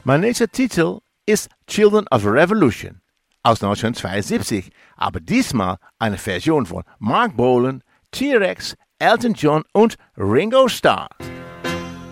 Mein nächster Titel ist Children of the Revolution aus 1972, aber diesmal eine Version von Mark Bolan, T-Rex, Elton John und Ringo Starr.